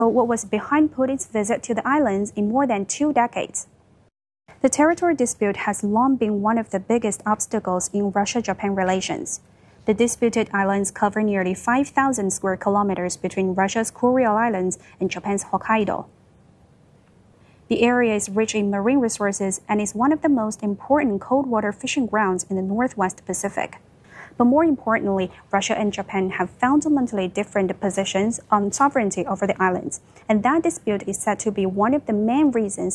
what was behind Putin's visit to the islands in more than 2 decades. The territory dispute has long been one of the biggest obstacles in Russia-Japan relations. The disputed islands cover nearly 5,000 square kilometers between Russia's Kuril Islands and Japan's Hokkaido. The area is rich in marine resources and is one of the most important cold water fishing grounds in the Northwest Pacific. But more importantly, Russia and Japan have fundamentally different positions on sovereignty over the islands, and that dispute is said to be one of the main reasons